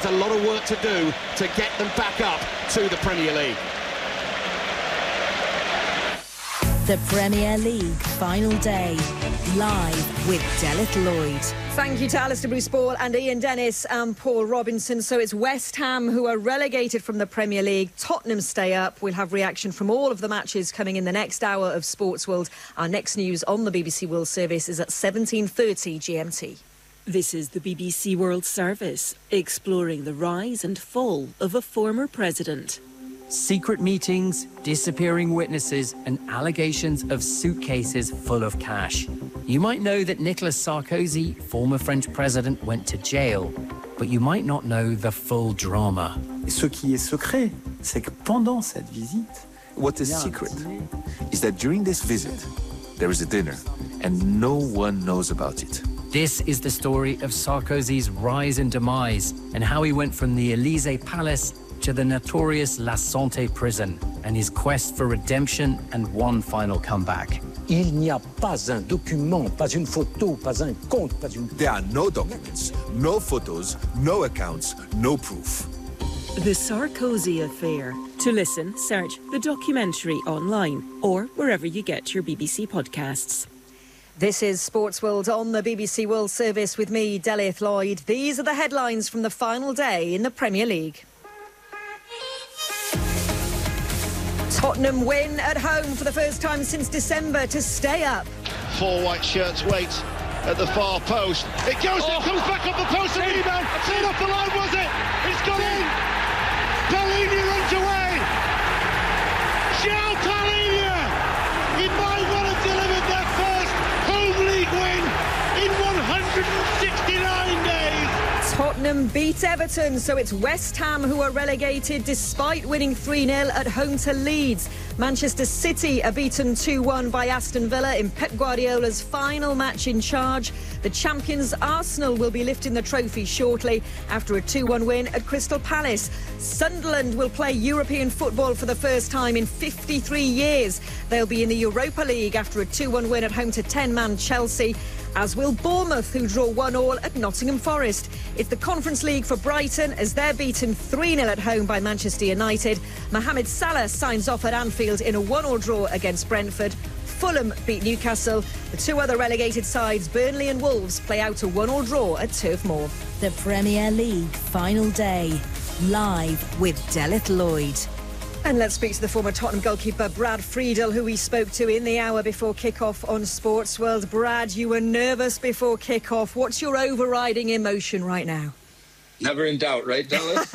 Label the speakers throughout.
Speaker 1: a lot of work to do to get them back up to the Premier League.
Speaker 2: The Premier League final day, live with Delith Lloyd.
Speaker 3: Thank you to Alistair Bruce-Ball and Ian Dennis and Paul Robinson. So it's West Ham who are relegated from the Premier League. Tottenham stay up. We'll have reaction from all of the matches coming in the next hour of Sports World. Our next news on the BBC World Service is at 17:30 GMT.
Speaker 4: This is the BBC World Service, exploring the rise and fall of a former president.
Speaker 5: Secret meetings, disappearing witnesses and allegations of suitcases full of cash. You might know that Nicolas Sarkozy, former French president, went to jail, but you might not know the full drama.
Speaker 6: Ce qui est secret, c'est que pendant cette visite,
Speaker 7: what is secret is that during this visit, there is a dinner, and no one knows about it.
Speaker 5: This is the story of Sarkozy's rise and demise, and how he went from the Élysée Palace to the notorious La Santé prison, and his quest for redemption and one final comeback.
Speaker 8: Il n'y a pas un document, pas une photo, pas un compte, pas une...
Speaker 7: There are no documents, no photos, no accounts, no proof.
Speaker 4: The Sarkozy Affair. To listen, search the documentary online or wherever you get your BBC podcasts.
Speaker 3: This is Sports World on the BBC World Service with me, Delith Lloyd. These are the headlines from the final day in the Premier League. Tottenham win at home for the first time since December to stay up.
Speaker 9: Four white shirts wait at the far post. It goes, it comes back up the post, and rebound. It's off the line, was it? It's gone in. Palhinha runs away. João Palhinha. He might well have delivered their first home league win in 169 days.
Speaker 3: Tottenham beat Everton, so it's West Ham who are relegated despite winning 3-0 at home to Leeds. Manchester City are beaten 2-1 by Aston Villa in Pep Guardiola's final match in charge. The champions Arsenal will be lifting the trophy shortly after a 2-1 win at Crystal Palace. Sunderland will play European football for the first time in 53 years. They'll be in the Europa League after a 2-1 win at home to 10-man Chelsea. As will Bournemouth, who draw 1-1 at Nottingham Forest. It's the Conference League for Brighton as they're beaten 3-0 at home by Manchester United. Mohamed Salah signs off at Anfield in a 1-1 draw against Brentford. Fulham beat Newcastle. The two other relegated sides, Burnley and Wolves, play out a 1-1 draw at Turf Moor.
Speaker 2: The Premier League final day, live with Delith Lloyd.
Speaker 3: And let's speak to the former Tottenham goalkeeper Brad Friedel, who we spoke to in the hour before kick-off on Sports World. Brad, you were nervous before kick-off. What's your overriding emotion right now?
Speaker 10: Never in doubt, right, Dallas?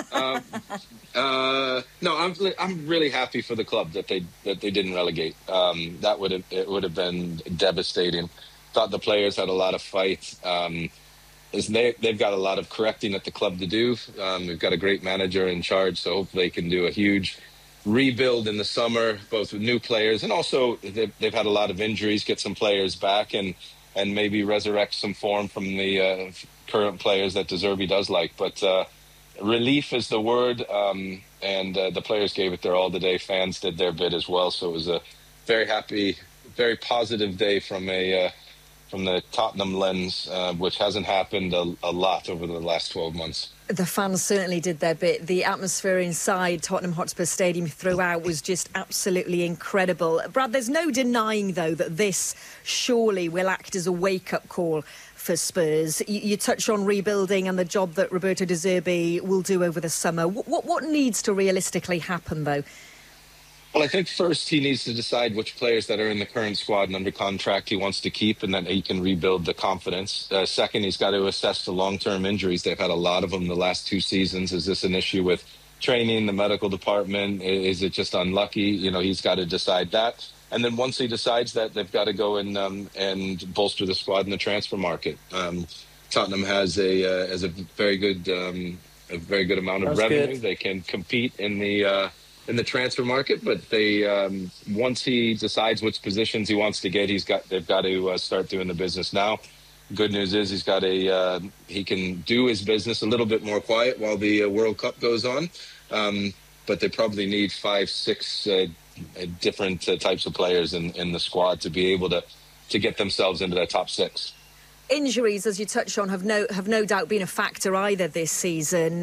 Speaker 10: No, I'm really happy for the club that they didn't relegate. It would have been devastating. Thought the players had a lot of fight. They've got a lot of correcting at the club to do. We've got a great manager in charge, so hopefully they can do a huge rebuild in the summer, both with new players and also they've had a lot of injuries, get some players back and maybe resurrect some form from the current players that De Zerbi does like. But relief is the word, and the players gave it their all today. Fans did their bit as well, so it was a very happy, very positive day from the Tottenham lens, which hasn't happened a lot over the last 12 months.
Speaker 3: The fans certainly did their bit. The atmosphere inside Tottenham Hotspur Stadium throughout was just absolutely incredible. Brad, there's no denying, though, that this surely will act as a wake-up call for Spurs. You touch on rebuilding and the job that Roberto De Zerbi will do over the summer. What needs to realistically happen, though?
Speaker 10: Well, I think first he needs to decide which players that are in the current squad and under contract he wants to keep, and then he can rebuild the confidence. Second, he's got to assess the long-term injuries. They've had a lot of them the last 2 seasons. Is this an issue with training, the medical department? Is it just unlucky? He's got to decide that. And then once he decides that, they've got to go and bolster the squad in the transfer market. Tottenham has a very good amount of revenue. Good. They can compete in the transfer market, but they once he decides which positions he wants to get, they've got to start doing the business now. Good news is he can do his business a little bit more quiet while the World Cup goes on, but they probably need 5-6 different types of players in the squad to be able to get themselves into the top 6.
Speaker 3: Injuries, as you touched on, have no doubt been a factor either this season.